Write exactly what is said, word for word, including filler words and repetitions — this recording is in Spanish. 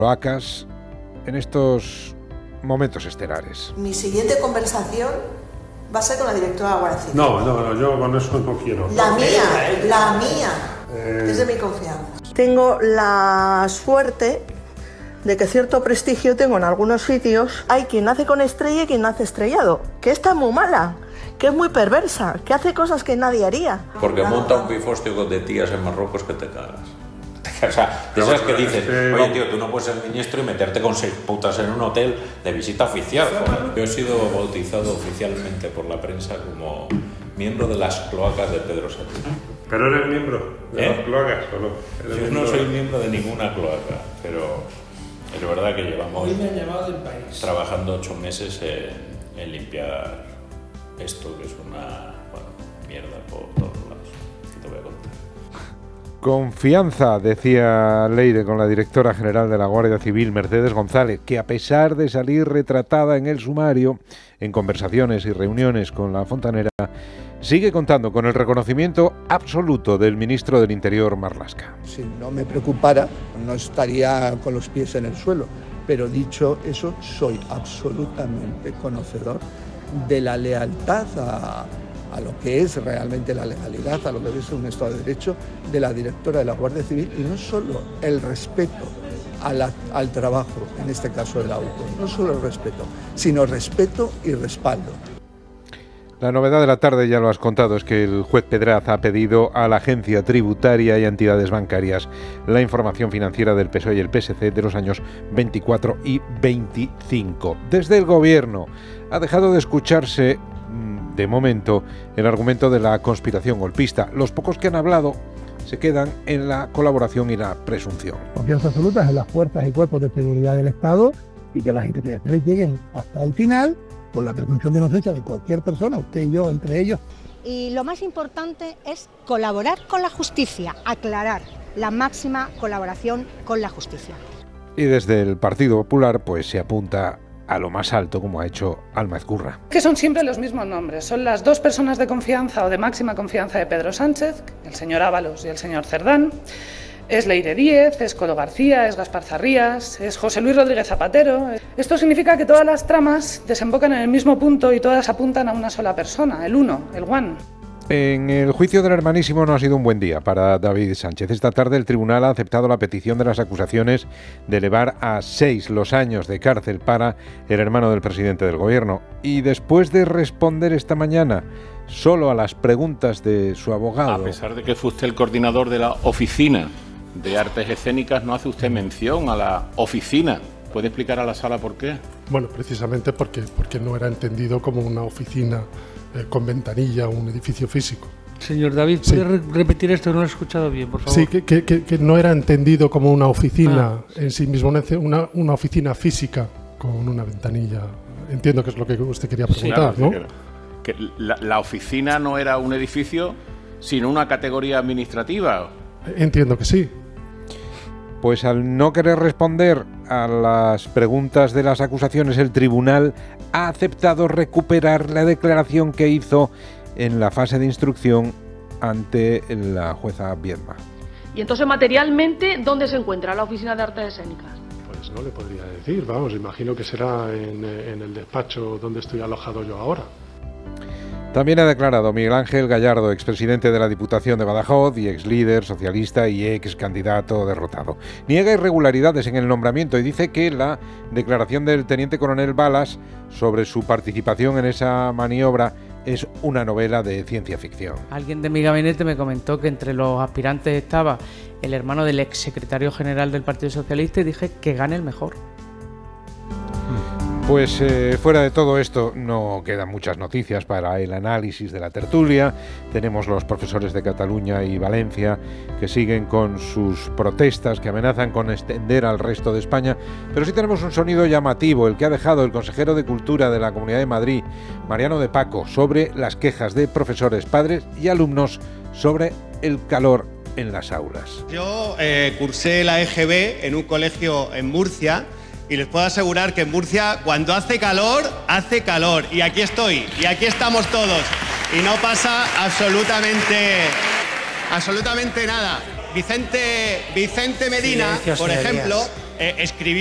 cloacas en estos momentos estelares. Mi siguiente conversación va a ser con la directora de la Guardia Civil. No, no, no, yo con eso no quiero. La mía, la mía, eh... es de mi confianza. Tengo la suerte de que cierto prestigio tengo en algunos sitios. Hay quien nace con estrella y quien nace estrellado, que está muy mala, que es muy perversa, que hace cosas que nadie haría. Porque monta un pifostio de tías en Marruecos que te cagas. O sea, de esas que dices, oye tío, tú no puedes ser ministro y meterte con seis putas en un hotel de visita oficial. Joder. Yo he sido bautizado oficialmente por la prensa como miembro de las cloacas de Pedro Sánchez. ¿Pero eres miembro de ¿Eh? las cloacas o no? Yo no soy miembro de ninguna cloaca, pero es verdad que llevamos trabajando ocho meses en, en limpiar esto, que es una bueno, mierda por todos lados. ¿Qué te voy a contar? Confianza, decía Leire con la directora general de la Guardia Civil, Mercedes González, que a pesar de salir retratada en el sumario, en conversaciones y reuniones con la fontanera, sigue contando con el reconocimiento absoluto del ministro del Interior, Marlaska. Si no me preocupara, no estaría con los pies en el suelo, pero dicho eso, soy absolutamente conocedor de la lealtad a... a lo que es realmente la legalidad, a lo que es un Estado de Derecho de la directora de la Guardia Civil, y no solo el respeto a la, al trabajo, en este caso de la AUPO, no solo el respeto, sino respeto y respaldo. La novedad de la tarde, ya lo has contado, es que el juez Pedraz ha pedido a la Agencia Tributaria y a entidades bancarias la información financiera del P S O E y el P S C de los años veinticuatro y veinticinco. Desde el Gobierno ha dejado de escucharse, de momento, el argumento de la conspiración golpista. Los pocos que han hablado se quedan en la colaboración y la presunción. Confianza absoluta en las fuerzas y cuerpos de seguridad del Estado y que las instituciones lleguen hasta el final con la presunción de inocencia de cualquier persona, usted y yo entre ellos. Y lo más importante es colaborar con la justicia, aclarar la máxima colaboración con la justicia. Y desde el Partido Popular pues se apunta a lo más alto, como ha hecho Alma Ezcurra. Que son siempre los mismos nombres, son las dos personas de confianza o de máxima confianza de Pedro Sánchez, el señor Ábalos y el señor Cerdán, es Leire Díez, es Colo García, es Gaspar Zarrías, es José Luis Rodríguez Zapatero. Esto significa que todas las tramas desembocan en el mismo punto y todas apuntan a una sola persona, el uno, el one. En el juicio del hermanísimo no ha sido un buen día para David Sánchez. Esta tarde el tribunal ha aceptado la petición de las acusaciones de elevar a seis los años de cárcel para el hermano del presidente del gobierno. Y después de responder esta mañana solo a las preguntas de su abogado... A pesar de que fue usted el coordinador de la Oficina de Artes Escénicas, no hace usted mención a la oficina. ¿Puede explicar a la sala por qué? Bueno, precisamente porque, porque no era entendido como una oficina eh, con ventanilla o un edificio físico. Señor David, ¿puede sí. re repetir esto? No lo he escuchado bien, por favor. Sí, que, que, que, que no era entendido como una oficina ah. en sí mismo, una, una oficina física con una ventanilla. Entiendo que es lo que usted quería preguntar, sí, claro, ¿no? Que la, la oficina no era un edificio, sino una categoría administrativa. Entiendo que sí. Pues al no querer responder a las preguntas de las acusaciones, el tribunal ha aceptado recuperar la declaración que hizo en la fase de instrucción ante la jueza Viedma. Y entonces, materialmente, ¿dónde se encuentra la Oficina de Artes Escénicas? Pues no le podría decir, vamos, imagino que será en, en el despacho donde estoy alojado yo ahora. También ha declarado Miguel Ángel Gallardo, expresidente de la Diputación de Badajoz y ex líder socialista y ex candidato derrotado. Niega irregularidades en el nombramiento y dice que la declaración del teniente coronel Balas sobre su participación en esa maniobra es una novela de ciencia ficción. Alguien de mi gabinete me comentó que entre los aspirantes estaba el hermano del ex secretario general del Partido Socialista y dije que gane el mejor. Pues eh, fuera de todo esto no quedan muchas noticias para el análisis de la tertulia. Tenemos los profesores de Cataluña y Valencia que siguen con sus protestas que amenazan con extender al resto de España, pero sí tenemos un sonido llamativo, el que ha dejado el consejero de Cultura de la Comunidad de Madrid, Mariano de Paco, sobre las quejas de profesores, padres y alumnos sobre el calor en las aulas. Yo eh, cursé la E G B en un colegio en Murcia. Y les puedo asegurar que en Murcia, cuando hace calor, hace calor. Y aquí estoy, y aquí estamos todos. Y no pasa absolutamente, absolutamente nada. Vicente, Vicente Medina, por ejemplo, eh, escribir